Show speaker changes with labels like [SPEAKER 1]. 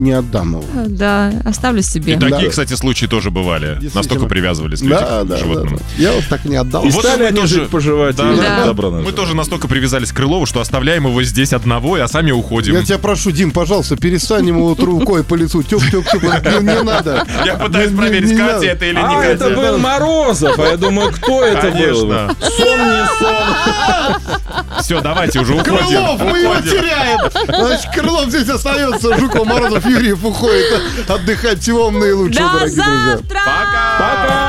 [SPEAKER 1] не отдам его.
[SPEAKER 2] Да, оставлю себе.
[SPEAKER 3] И такие, кстати, случаи тоже бывали. Настолько привязывались люди к животным.
[SPEAKER 1] Я вот так не отдал.
[SPEAKER 4] И стали они жить, поживать.
[SPEAKER 3] Мы тоже настолько привязались к Крылову, что оставляем его здесь одного, а сами уходим.
[SPEAKER 1] Я тебя прошу, Дим, пожалуйста, перестань ему вот рукой по лицу. Тюк-тюк-тюк, не надо.
[SPEAKER 3] Я пытаюсь проверить, Катя это или не Катя.
[SPEAKER 4] Это был Морозов, а я думаю, кто это был? Сон не сон.
[SPEAKER 3] Все, давайте уже уходим.
[SPEAKER 1] Крылов, мы его теряем. Значит, Крылов здесь остается, Жуков, Морозов, Юрьев уходит отдыхать. Всего вам наилучшего, дорогие друзья.
[SPEAKER 2] До завтра!
[SPEAKER 3] Пока!
[SPEAKER 4] Пока!